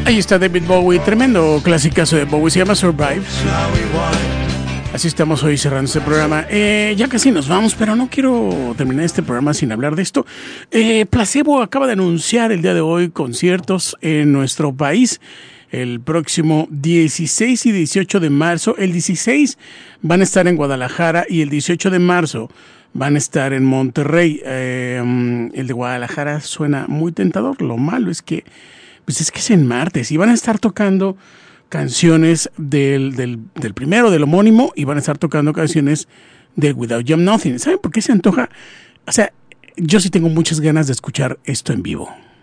Ahí está David Bowie, tremendo clasicazo de Bowie, se llama Survive. Así estamos hoy cerrando este programa. Ya casi nos vamos, pero no quiero terminar este programa sin hablar de esto. Placebo acaba de anunciar el día de hoy conciertos en nuestro país. El próximo 16 y 18 de marzo. El 16 van a estar en Guadalajara y el 18 de marzo van a estar en Monterrey. El de Guadalajara suena muy tentador. Lo malo es que pues es que es en martes y van a estar tocando canciones del primero, del homónimo, y van a estar tocando canciones del Without You I'm Nothing. ¿Saben por qué se antoja? O sea, yo sí tengo muchas ganas de escuchar esto en vivo.